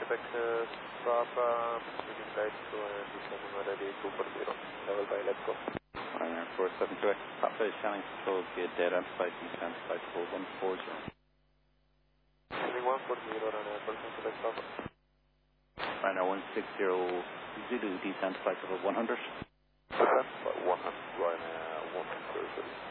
Quebec Papa, speaking right to descending already 240, level by let's go. Ryanair 472X, Papa is Shannon Control, gate data, flight descent, flight 4140. Descending 140, Ryanair 472X Papa. Ryanair 160, Zulu, descent, flight level 100. 100, Ryanair 130.